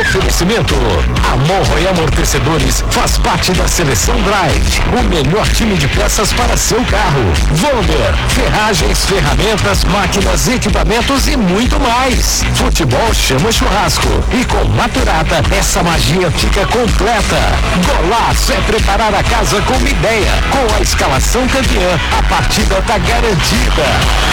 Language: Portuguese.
Oferecimento: Amorro e Amortecedores faz parte da Seleção Drive, o melhor time de peças para seu carro. Vonder, ferragens, ferramentas, máquinas, equipamentos e muito mais. Futebol chama churrasco e com Maturata essa magia fica completa. Golaço é preparar a casa com uma ideia. Com a escalação campeã, a partida tá garantida.